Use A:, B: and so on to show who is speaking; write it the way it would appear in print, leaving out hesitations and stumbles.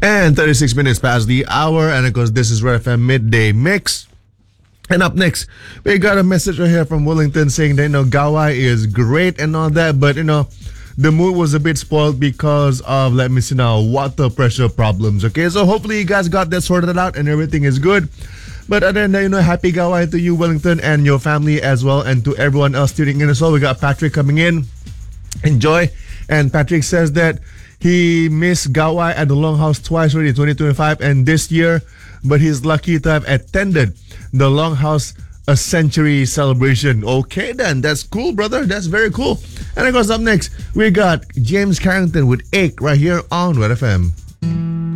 A: And 36 minutes past the hour. And of course, this is Red FM Midday Mix. And up next, we got a message right here from Wellington saying that, Gawai is great and all that. But, the mood was a bit spoiled because of, let me see now, water pressure problems. Okay, so hopefully you guys got that sorted out and everything is good. But other than that, happy Gawai to you, Wellington, and your family as well, and to everyone else tuning in as well. We got Patrick coming in. Enjoy. And Patrick says that he missed Gawai at the Longhouse twice already, 2025 and this year, but he's lucky to have attended the Longhouse a century celebration. Okay then, that's cool, brother. That's very cool. And of course, up next, we got James Carrington with Ache right here on Red FM.